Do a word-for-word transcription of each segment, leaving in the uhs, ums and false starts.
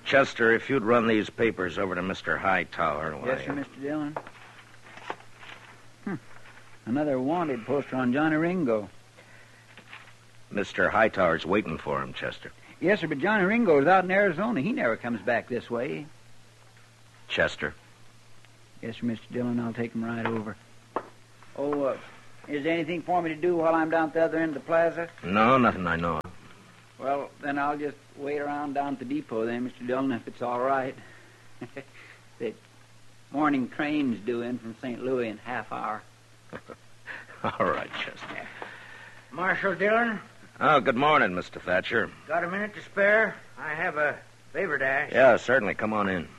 Chester, if you'd run these papers over to Mister Hightower. Yes, sir, Mister Dillon. Hmm. Another wanted poster on Johnny Ringo. Mister Hightower's waiting for him, Chester. Yes, sir, but Johnny Ringo's out in Arizona. He never comes back this way. Chester? Yes, sir, Mister Dillon. I'll take him right over. Oh, uh, is there anything for me to do while I'm down at the other end of the plaza? No, nothing I know of. Well, then I'll just wait around down at the depot then, Mister Dillon, if it's all right. The morning train's due in from Saint Louis in half hour. All right, Chester. Marshal Dillon? Oh, good morning, Mister Thatcher. Got a minute to spare? I have a favor to ask. Yeah, certainly. Come on in.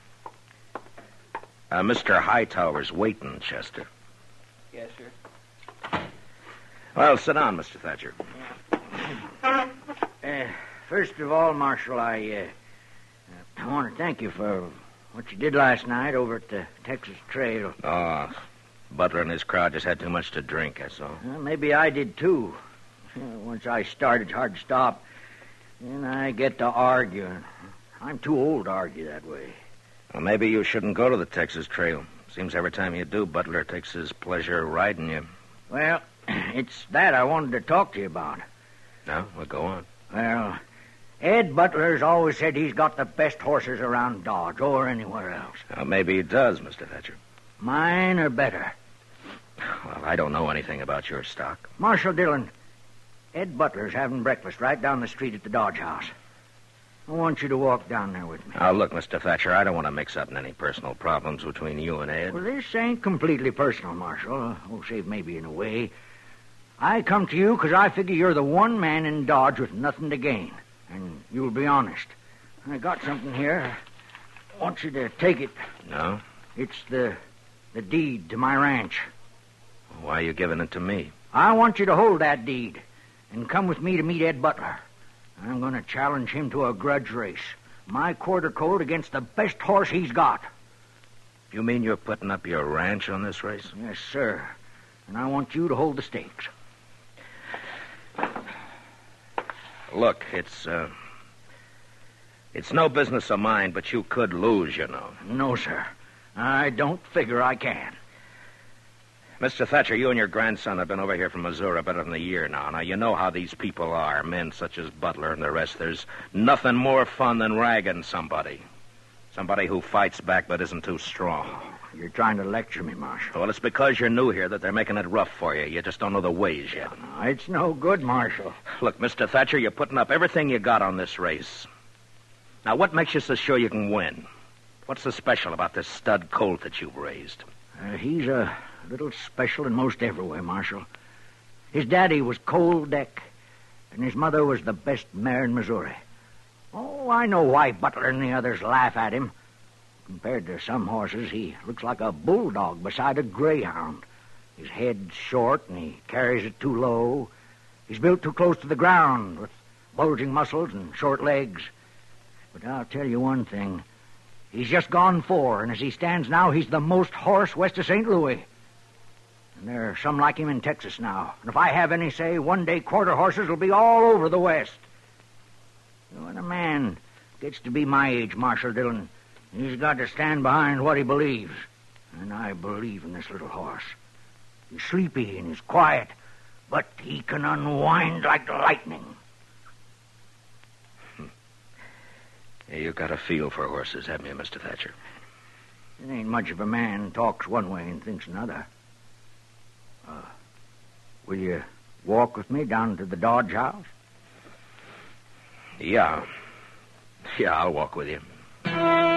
Uh, Mister Hightower's waiting, Chester. Yes, sir. Well, sit down, Mister Thatcher. Uh, first of all, Marshal, I, uh, I want to thank you for what you did last night over at the Texas Trail. Oh, Butler and his crowd just had too much to drink, that's all. Well, maybe I did, too. Once I start, it's hard to stop. Then I get to arguing. I'm too old to argue that way. Well, maybe you shouldn't go to the Texas Trail. Seems every time you do, Butler takes his pleasure riding you. Well, it's that I wanted to talk to you about. No? Well, go on. Well, Ed Butler's always said he's got the best horses around Dodge or anywhere else. Well, maybe he does, Mister Thatcher. Mine are better. Well, I don't know anything about your stock. Marshal Dillon, Ed Butler's having breakfast right down the street at the Dodge House. I want you to walk down there with me. Now, look, Mister Thatcher, I don't want to mix up in any personal problems between you and Ed. Well, this ain't completely personal, Marshal. Oh, save maybe in a way. I come to you because I figure you're the one man in Dodge with nothing to gain. And you'll be honest. I got something here. I want you to take it. No? It's the the deed to my ranch. Why are you giving it to me? I want you to hold that deed and come with me to meet Ed Butler. I'm going to challenge him to a grudge race. My quarter coat against the best horse he's got. You mean you're putting up your ranch on this race? Yes, sir. And I want you to hold the stakes. Look, it's, uh... It's no business of mine, but you could lose, you know. No, sir. I don't figure I can. Mister Thatcher, you and your grandson have been over here from Missouri better than a year now. Now, you know how these people are, men such as Butler and the rest. There's nothing more fun than ragging somebody. Somebody who fights back but isn't too strong. You're trying to lecture me, Marshal. Well, it's because you're new here that they're making it rough for you. You just don't know the ways yet. No, it's no good, Marshal. Look, Mister Thatcher, you're putting up everything you got on this race. Now, what makes you so sure you can win? What's so special about this stud colt that you've raised? Uh, he's a little special in most every way, Marshal. His daddy was Cold Deck, and his mother was the best mare in Missouri. Oh, I know why Butler and the others laugh at him. Compared to some horses, he looks like a bulldog beside a greyhound. His head's short, and he carries it too low. He's built too close to the ground, with bulging muscles and short legs. But I'll tell you one thing. He's just gone four, and as he stands now, he's the most horse west of Saint Louis. And there are some like him in Texas now. And if I have any say, one day quarter horses will be all over the West. When a man gets to be my age, Marshal Dillon, he's got to stand behind what he believes. And I believe in this little horse. He's sleepy and he's quiet, but he can unwind like lightning. Yeah, you got a feel for horses, haven't you, Mister Thatcher? It ain't much of a man talks one way and thinks another. Uh, will you walk with me down to the Dodge House? Yeah. Yeah, I'll walk with you.